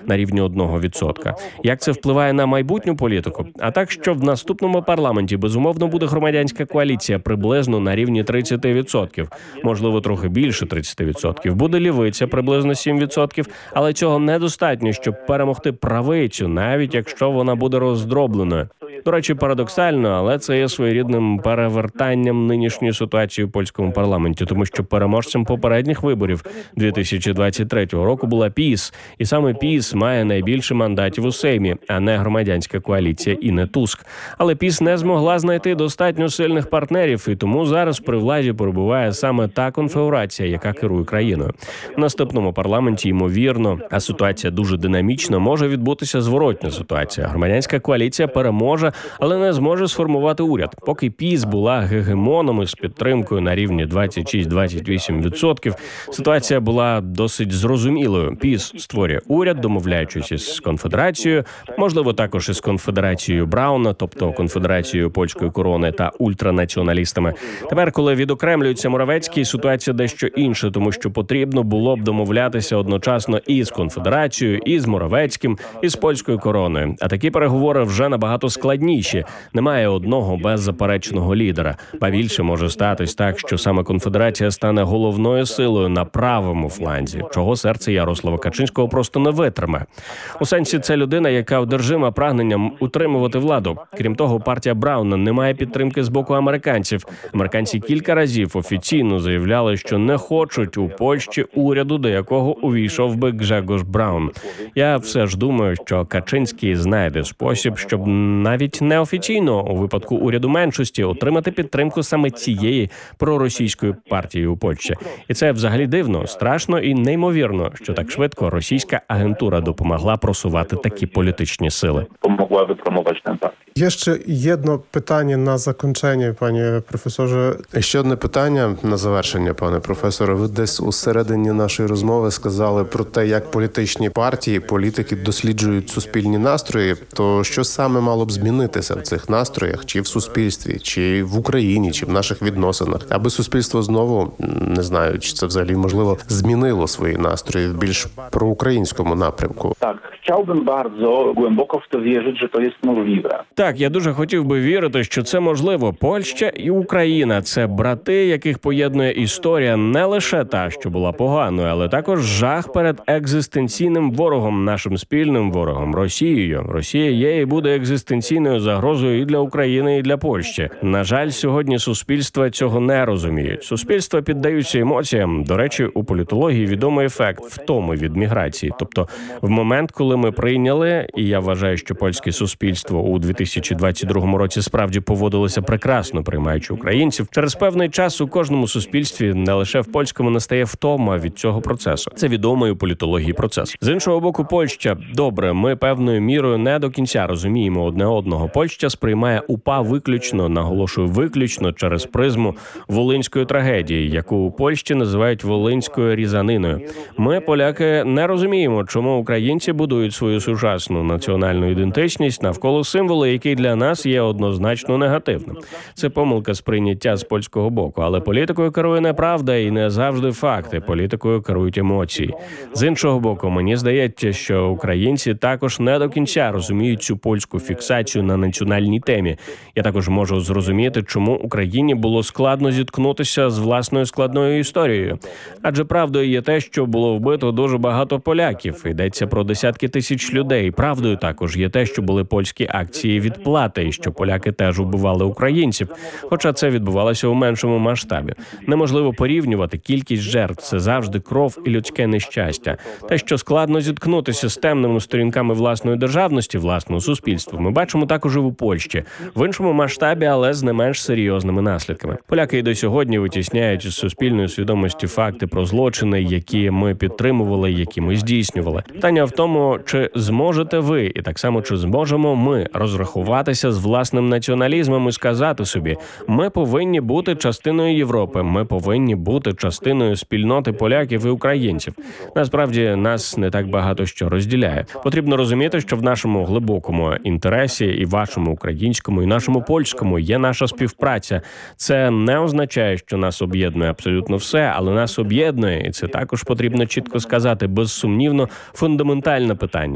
на рівні 1%. Як це впливає на майбутню політику? А так, що в наступному парламенті, безумовно, буде громадянська коаліція приблизно на рівні 30%. Можливо, трохи більше 30%. Буде лівиця приблизно 7%, але цього недостатньо, щоб перемогти правицю, навіть якщо вона буде роздробленою. До речі, парадоксально, але це є своєрідним перевертанням нинішньої ситуації у польському парламенті, тому що переможцем попередніх виборів 2023 року була ПіС, і саме ПіС має найбільше мандатів у Сеймі, а не громадянська коаліція і не Туск. Але ПіС не змогла знайти достатньо сильних партнерів, і тому зараз при владі перебуває саме та конфігурація, яка керує країною. В наступному парламенті, ймовірно, а ситуація дуже динамічна, може відбутися зворотня ситуація. Громадянська коаліція переможе, але не зможе сформувати уряд. Поки ПіС була гегемоном із підтримкою на рівні 26-28%, ситуація була досить зрозумілою. ПіС створює уряд, домовляючись із конфедерацією, можливо, також із конфедерацією Брауна, тобто конфедерацією польської корони та ультранаціоналістами. Тепер, коли відокремлюється Моравецький, ситуація дещо інша, тому що потрібно було б домовлятися одночасно і з конфедерацією, і з Моравецьким, і з польською короною. А такі переговори вже набагато складніші. Немає одного беззаперечного лідера. Ба більше може статись так, що саме конфедерація стане головною силою на правому фланзі, чого серце Ярослава Качинського просто не витримає. У сенсі, це людина, яка одержима прагненням утримувати владу. Крім того, партія Брауна не має підтримки з боку американців. Американці кілька разів офіційно заявляли, що не хочуть у Польщі уряду, до якого увійшов би Гжегош Браун. Я все ж думаю, що Качинський знайде спосіб, щоб навіть неофіційно у випадку уряду меншості отримати підтримку саме цієї проросійської партії у Польщі. І це взагалі дивно, страшно і неймовірно, що так швидко російська агентура допомогла просувати такі політичні сили. Помогла випромувати ten партію. Є ще одне питання на закінчення, пане професоре. Ще одне питання на завершення, пане професоре. Ви десь у середині нашої розмови сказали про те, як політичні партії, політики досліджують суспільні настрої. То що саме мало б змінитися в цих настроях, чи в суспільстві, чи в Україні, чи в наших відносинах, аби суспільство знову, не знаю, чи це взагалі можливо, змінило свої настрої в більш проукраїнському напрямку? Так, chciałbym bardzo głęboko w to wierzyć, że to jest możliwe. Так, я дуже хотів би вірити, що це можливо. Польща і Україна – це брати, яких поєднує історія не лише та, що була поганою, але також жах перед екзистенційним ворогом, нашим спільним ворогом – Росією. Росія є і буде екзистенційною загрозою і для України, і для Польщі. На жаль, сьогодні суспільства цього не розуміють. Суспільства піддаються емоціям. До речі, у політології відомий ефект втоми від міграції. Тобто, в момент, коли ми прийняли, і я вважаю, що польське суспільство у 2022 році справді поводилося прекрасно, приймаючи українців, через певний час у кожному суспільстві, не лише в польському, настає втома від цього процесу. Це відомий у політології процес. З іншого боку, Польща, добре, ми певною мірою не до кінця розуміємо одне одного. Польща сприймає УПА виключно, наголошую, виключно через призму волинської трагедії, яку у Польщі називають волинською різаниною. Ми, поляки, не розуміємо, чому українці будують свою сучасну національну ідентичність навколо символу, який для нас є однозначно негативним. Це помилка сприйняття з польського боку, але політикою керує не правда і не завжди факти. Політикою керують емоції. З іншого боку, мені здається, що українці також не до кінця розуміють цю польську фіксацію на національній темі. Я також можу зрозуміти, чому Україні було складно зіткнутися з власною складною історією. Адже правдою є те, що було вбито дуже багато поляків. Йдеться про десятки тисяч людей. Правдою також є те, що були польські акції відплати, і що поляки теж убивали українців. Хоча це відбувалося у меншому масштабі. Неможливо порівнювати кількість жертв. Це завжди кров і людське нещастя. Те, що складно зіткнутися з темними сторінками власної державності, власного суспільства, ми бачимо також і у Польщі. В іншому масштабі, але з не менш серйозними наслідками. Поляки і до сьогодні витісняють із суспільної свідомості факти про злочини, які ми підтримували, які ми здійснювали. Питання в тому, чи зможете ви, і так само, чи зможемо ми розрахуватися з власним націоналізмом і сказати собі, ми повинні бути частиною Європи, ми повинні бути частиною спільноти поляків і українців. Насправді, нас не так багато що розділяє. Потрібно розуміти, що в нашому глибокому інтересі, і вашому українському, і нашому польському, є наша співпраця. Це не означає, що нас об'єднує абсолютно все, але нас об'єднує, і це також потрібно чітко сказати, безсумнівно, фундаментальне питання.